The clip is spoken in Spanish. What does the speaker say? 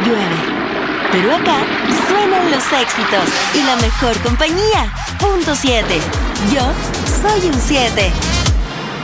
llueve. Pero acá suenan los éxitos y la mejor compañía. Punto 7. Yo soy un 7.